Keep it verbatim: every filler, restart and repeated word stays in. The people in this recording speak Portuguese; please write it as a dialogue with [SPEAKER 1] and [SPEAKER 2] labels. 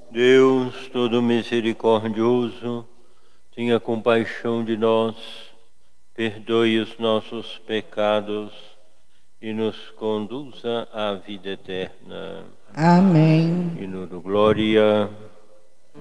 [SPEAKER 1] Deus todo misericordioso, tenha compaixão de nós, perdoe os nossos pecados e nos conduza à vida eterna.
[SPEAKER 2] Amém.
[SPEAKER 1] Hino do Glória.